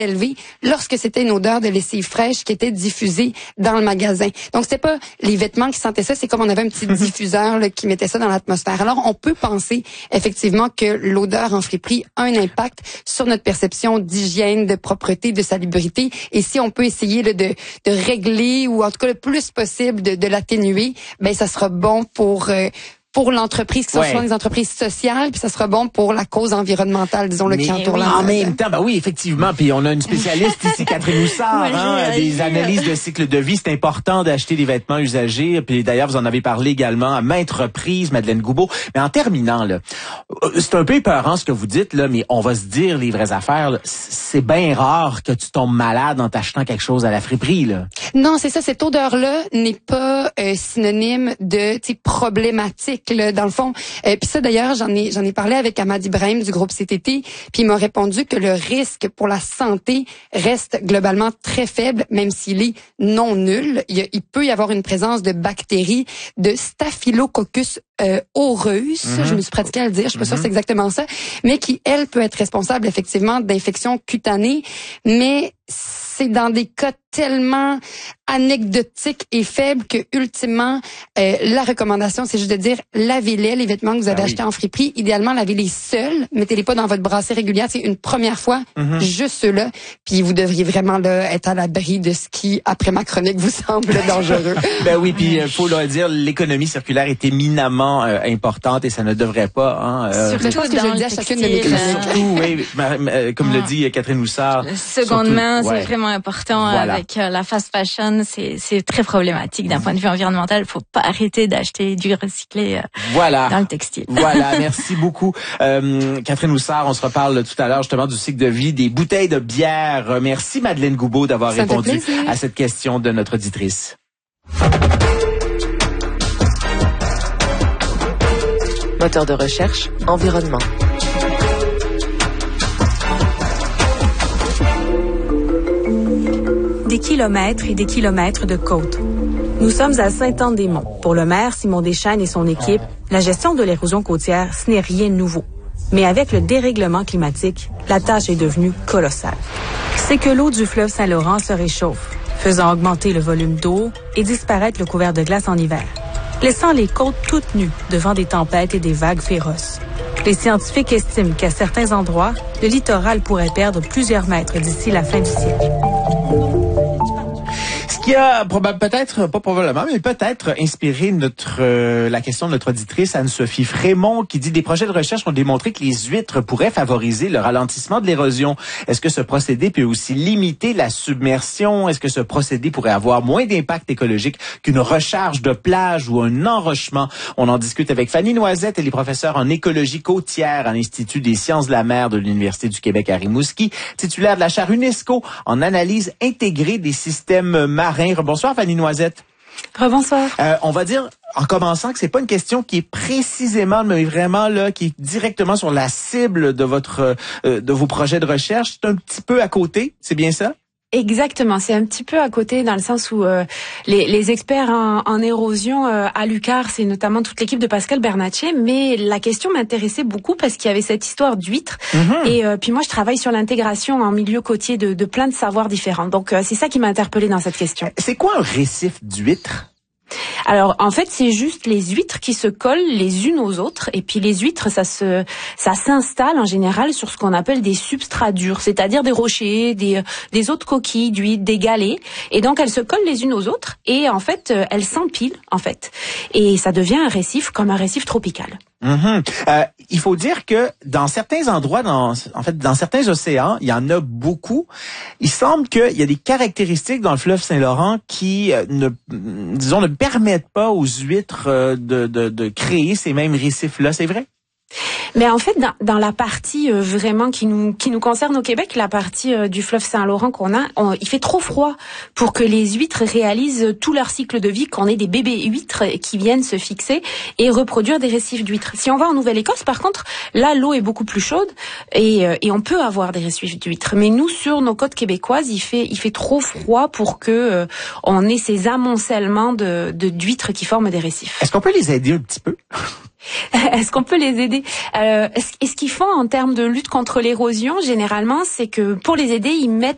élevé lorsque c'était une odeur de lessive fraîche qui était diffusée dans le magasin. Donc, c'était pas les vêtements qui sentaient ça, c'est comme on avait un petit diffuseur là, qui mettait ça dans l'atmosphère. Alors, on peut penser effectivement que l'odeur en friperie a un impact sur notre perception d'hygiène, de propreté, de salubrité. Et si on peut essayer là, de régler ou en tout cas le plus possible de l'atténuer, ben ça sera bon pour l'entreprise, qui sont souvent des entreprises sociales, puis ça sera bon pour la cause environnementale, disons, qui entoure la en même temps, oui, effectivement, puis on a une spécialiste ici, Catherine Houssard, des analyses de cycle de vie. C'est important d'acheter des vêtements usagés, puis d'ailleurs, vous en avez parlé également à maintes reprises, Madeleine Goubeau. Mais en terminant, là, c'est un peu épeurant ce que vous dites, là, mais on va se dire les vraies affaires, là, c'est bien rare que tu tombes malade en t'achetant quelque chose à la friperie, là. Non, c'est ça, cette odeur-là n'est pas synonyme de problématique. Là, dans le fond, puis ça d'ailleurs j'en ai parlé avec Ahmad Ibrahim du groupe CTT, puis il m'a répondu que le risque pour la santé reste globalement très faible, même s'il est non nul. Il peut y avoir une présence de bactéries de Staphylococcus aureus, je me suis pratiquée à le dire, je suis pas sûre que c'est exactement ça, mais qui elle peut être responsable effectivement d'infections cutanées, mais c'est dans des cas tellement anecdotiques et faibles que ultimement la recommandation c'est juste de dire lavez-les, les vêtements que vous avez achetés en friperie, idéalement lavez-les seuls, mettez-les pas dans votre brassière régulière, c'est une première fois, juste ceux-là, puis vous devriez vraiment là être à l'abri de ce qui après ma chronique vous semble dangereux. Ben oui, puis faut le dire, l'économie circulaire est éminemment importante et ça ne devrait pas surtout je pense que je le dis à chacune de mes chroniques. Surtout oui, comme le dit Catherine Houssard, seconde main, c'est vraiment important. Avec la fast fashion, c'est très problématique d'un point de vue environnemental. Faut pas arrêter d'acheter du recyclé dans le textile. Voilà, merci beaucoup Catherine Houssard. On se reparle tout à l'heure justement du cycle de vie des bouteilles de bière. Merci Madeleine Goubeau d'avoir répondu à cette question de notre auditrice. Moteur de recherche, environnement. Des kilomètres et des kilomètres de côte. Nous sommes à Sainte-Anne-des-Monts. Pour le maire Simon Deschênes et son équipe, la gestion de l'érosion côtière, ce n'est rien de nouveau. Mais avec le dérèglement climatique, la tâche est devenue colossale. C'est que l'eau du fleuve Saint-Laurent se réchauffe, faisant augmenter le volume d'eau et disparaître le couvert de glace en hiver, laissant les côtes toutes nues devant des tempêtes et des vagues féroces. Les scientifiques estiment qu'à certains endroits, le littoral pourrait perdre plusieurs mètres d'ici la fin du siècle. Ce qui a peut-être inspiré la question de notre auditrice Anne-Sophie Frémont qui dit des projets de recherche ont démontré que les huîtres pourraient favoriser le ralentissement de l'érosion. Est-ce que ce procédé peut aussi limiter la submersion? Est-ce que ce procédé pourrait avoir moins d'impact écologique qu'une recharge de plage ou un enrochement? On en discute avec Fanny Noisette, elle est professeure en écologie côtière à l'Institut des sciences de la mer de l'Université du Québec à Rimouski, titulaire de la chaire UNESCO en analyse intégrée des systèmes marins. Bonsoir Fanny Noisette. Rebonsoir. On va dire en commençant que c'est pas une question qui est précisément, mais vraiment là, qui est directement sur la cible de de vos projets de recherche. C'est un petit peu à côté, c'est bien ça? Exactement, c'est un petit peu à côté dans le sens où les experts en érosion à l'UQAR, c'est notamment toute l'équipe de Pascal Bernatchez, mais la question m'intéressait beaucoup parce qu'il y avait cette histoire d'huîtres et puis moi je travaille sur l'intégration en milieu côtier de plein de savoirs différents. Donc c'est ça qui m'a interpellée dans cette question. C'est quoi un récif d'huîtres? Alors en fait c'est juste les huîtres qui se collent les unes aux autres et puis les huîtres ça s'installe en général sur ce qu'on appelle des substrats durs, c'est-à-dire des rochers, des autres coquilles d'huîtres, des galets et donc elles se collent les unes aux autres et en fait elles s'empilent en fait et ça devient un récif comme un récif tropical. Il faut dire que dans certains endroits, dans certains océans, il y en a beaucoup. Il semble qu'il y a des caractéristiques dans le fleuve Saint-Laurent qui ne permettent pas aux huîtres de créer ces mêmes récifs-là. C'est vrai? Mais en fait, dans la partie vraiment qui nous concerne au Québec, la partie du fleuve Saint-Laurent il fait trop froid pour que les huîtres réalisent tout leur cycle de vie, qu'on ait des bébés huîtres qui viennent se fixer et reproduire des récifs d'huîtres. Si on va en Nouvelle-Écosse, par contre, là, l'eau est beaucoup plus chaude et on peut avoir des récifs d'huîtres. Mais nous, sur nos côtes québécoises, il fait trop froid pour que on ait ces amoncellements d'huîtres qui forment des récifs. Est-ce qu'on peut les aider un petit peu? Est-ce qu'on peut les aider? Ce qu'ils font en termes de lutte contre l'érosion, généralement, c'est que pour les aider, ils mettent